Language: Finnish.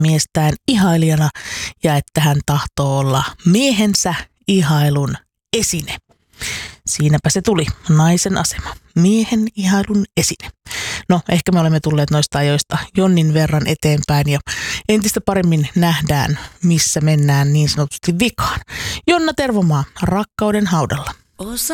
miestään ihailijana ja että hän tahtoo olla miehensä ihailun esine. Siinäpä se tuli, naisen asema, miehen ihailun esine. No, ehkä me olemme tulleet noista ajoista jonnin verran eteenpäin ja entistä paremmin nähdään, missä mennään niin sanotusti vikaan. Jonna Tervomaa, Rakkauden haudalla.